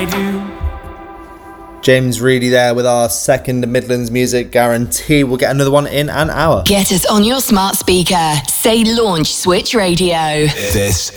I do. James Reedy there with our second Midlands Music Guarantee. We'll get another one in an hour. Get us on your smart speaker. Say Launch Switch Radio. This